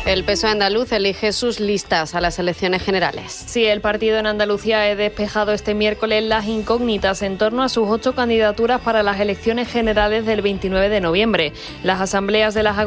El PSOE andaluz elige sus listas a las elecciones generales. Sí, el partido en Andalucía ha despejado este miércoles las incógnitas en torno a sus 8 candidaturas para las elecciones generales del 29 de noviembre. Las asambleas de las